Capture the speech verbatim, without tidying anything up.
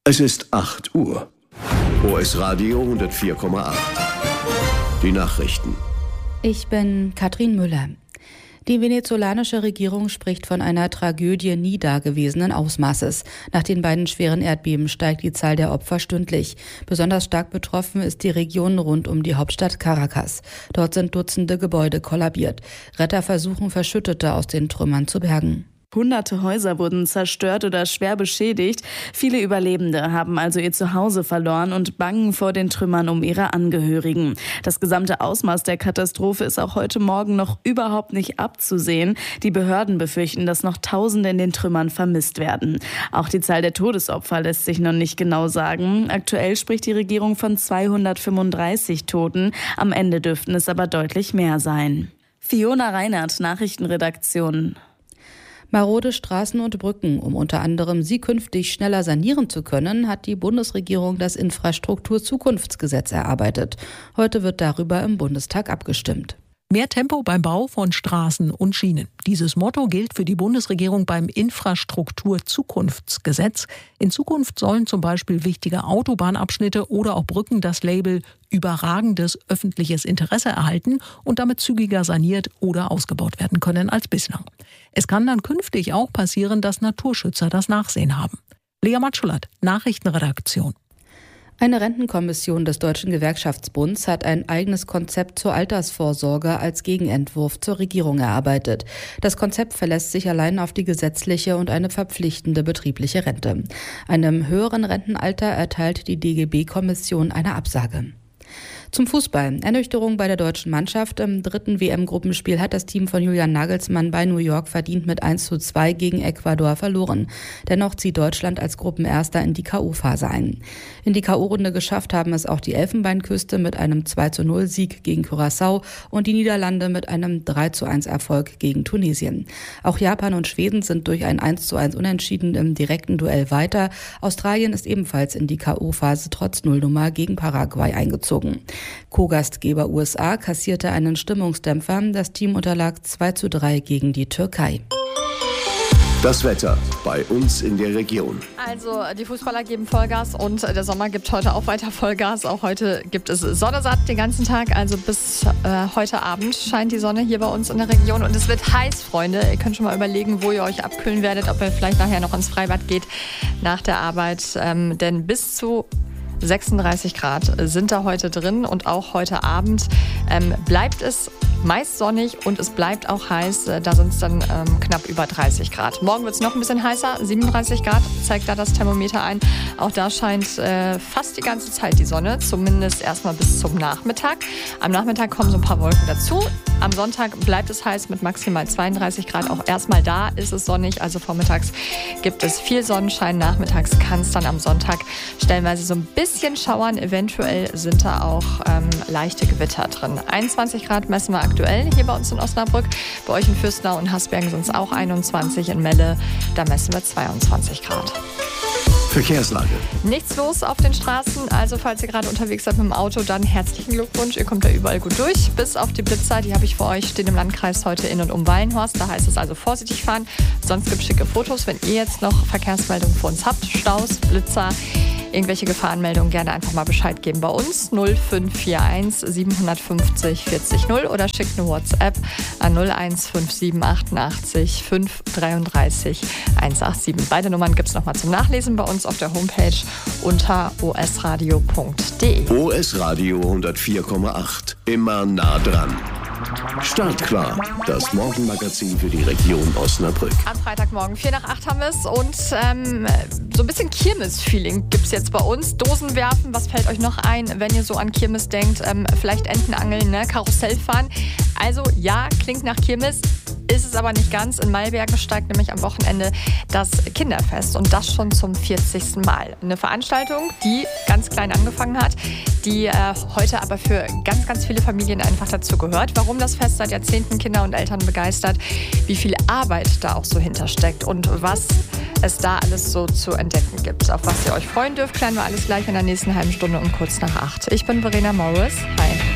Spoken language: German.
Es ist acht Uhr. O S Radio hundertvier Komma acht. Die Nachrichten. Ich bin Katrin Müller. Die venezolanische Regierung spricht von einer Tragödie nie dagewesenen Ausmaßes. Nach den beiden schweren Erdbeben steigt die Zahl der Opfer stündlich. Besonders stark betroffen ist die Region rund um die Hauptstadt Caracas. Dort sind Dutzende Gebäude kollabiert. Retter versuchen, Verschüttete aus den Trümmern zu bergen. Hunderte Häuser wurden zerstört oder schwer beschädigt. Viele Überlebende haben also ihr Zuhause verloren und bangen vor den Trümmern um ihre Angehörigen. Das gesamte Ausmaß der Katastrophe ist auch heute Morgen noch überhaupt nicht abzusehen. Die Behörden befürchten, dass noch Tausende in den Trümmern vermisst werden. Auch die Zahl der Todesopfer lässt sich noch nicht genau sagen. Aktuell spricht die Regierung von zweihundertfünfunddreißig Toten. Am Ende dürften es aber deutlich mehr sein. Fiona Reinhardt, Nachrichtenredaktion. Marode Straßen und Brücken, um unter anderem sie künftig schneller sanieren zu können, hat die Bundesregierung das Infrastrukturzukunftsgesetz erarbeitet. Heute wird darüber im Bundestag abgestimmt. Mehr Tempo beim Bau von Straßen und Schienen. Dieses Motto gilt für die Bundesregierung beim Infrastrukturzukunftsgesetz. In Zukunft sollen zum Beispiel wichtige Autobahnabschnitte oder auch Brücken das Label überragendes öffentliches Interesse erhalten und damit zügiger saniert oder ausgebaut werden können als bislang. Es kann dann künftig auch passieren, dass Naturschützer das Nachsehen haben. Lea Matschulat, Nachrichtenredaktion. Eine Rentenkommission des Deutschen Gewerkschaftsbunds hat ein eigenes Konzept zur Altersvorsorge als Gegenentwurf zur Regierung erarbeitet. Das Konzept verlässt sich allein auf die gesetzliche und eine verpflichtende betriebliche Rente. Einem höheren Rentenalter erteilt die D G B-Kommission eine Absage. Zum Fußball. Ernüchterung bei der deutschen Mannschaft. Im dritten W M-Gruppenspiel hat das Team von Julian Nagelsmann bei New York verdient mit eins zu zwei gegen Ecuador verloren. Dennoch zieht Deutschland als Gruppenerster in die K O-Phase ein. In die K O-Runde geschafft haben es auch die Elfenbeinküste mit einem zwei zu null Sieg gegen Curaçao und die Niederlande mit einem drei zu eins Erfolg gegen Tunesien. Auch Japan und Schweden sind durch ein eins zu eins Unentschieden im direkten Duell weiter. Australien ist ebenfalls in die K O-Phase trotz Nullnummer gegen Paraguay eingezogen. Co-Gastgeber U S A kassierte einen Stimmungsdämpfer. Das Team unterlag zwei zu drei gegen die Türkei. Das Wetter bei uns in der Region. Also die Fußballer geben Vollgas und der Sommer gibt heute auch weiter Vollgas. Auch heute gibt es Sonne satt den ganzen Tag. Also bis äh, heute Abend scheint die Sonne hier bei uns in der Region. Und es wird heiß, Freunde. Ihr könnt schon mal überlegen, wo ihr euch abkühlen werdet. Ob ihr vielleicht nachher noch ins Freibad geht nach der Arbeit. Ähm, denn bis zu sechsunddreißig Grad sind da heute drin und auch heute Abend ähm, bleibt es meist sonnig und es bleibt auch heiß. Da sind es dann ähm, knapp über dreißig Grad. Morgen wird es noch ein bisschen heißer, siebenunddreißig Grad zeigt da das Thermometer ein. Auch da scheint äh, fast die ganze Zeit die Sonne, zumindest erstmal bis zum Nachmittag. Am Nachmittag kommen so ein paar Wolken dazu. Am Sonntag bleibt es heiß mit maximal zweiunddreißig Grad. Auch erstmal da ist es sonnig, also vormittags gibt es viel Sonnenschein. Nachmittags kann es dann am Sonntag stellenweise so ein bisschen schauern. Eventuell sind da auch ähm, leichte Gewitter drin. einundzwanzig Grad messen wir aktuell hier bei uns in Osnabrück. Bei euch in Fürstenau und Hasbergen sind es auch einundzwanzig. In Melle, da messen wir zweiundzwanzig Grad. Verkehrslage. Nichts los auf den Straßen, also falls ihr gerade unterwegs seid mit dem Auto, dann herzlichen Glückwunsch. Ihr kommt da überall gut durch, bis auf die Blitzer, die habe ich für euch, stehen im Landkreis heute in und um Wallenhorst. Da heißt es also vorsichtig fahren. Sonst gibt es schicke Fotos, wenn ihr jetzt noch Verkehrsmeldungen für uns habt. Staus, Blitzer, irgendwelche Gefahrenmeldungen, gerne einfach mal Bescheid geben bei uns. null fünf vier eins sieben fünf null vierzig null oder schickt eine WhatsApp an null eins fünf sieben achtundachtzig fünf dreiunddreißig hundertsiebenundachtzig. Beide Nummern gibt es nochmal zum Nachlesen bei uns auf der Homepage unter o s radio punkt d e. O S Radio hundertvier Komma acht. Immer nah dran. Startklar, das Morgenmagazin für die Region Osnabrück. Am Freitagmorgen, vier nach acht haben wir es und ähm, so ein bisschen Kirmes-Feeling gibt es jetzt bei uns. Dosen werfen, was fällt euch noch ein, wenn ihr so an Kirmes denkt? Ähm, vielleicht Entenangeln, ne? Karussell fahren. Also ja, klingt nach Kirmes. Ist es aber nicht ganz. In Mailbergen steigt nämlich am Wochenende das Kinderfest und das schon zum vierzigsten Mal. Eine Veranstaltung, die ganz klein angefangen hat, die äh, heute aber für ganz, ganz viele Familien einfach dazu gehört. Warum das Fest seit Jahrzehnten Kinder und Eltern begeistert, wie viel Arbeit da auch so hintersteckt und was es da alles so zu entdecken gibt. Auf was ihr euch freuen dürft, klären wir alles gleich in der nächsten halben Stunde um kurz nach acht. Ich bin Verena Morris. Hi.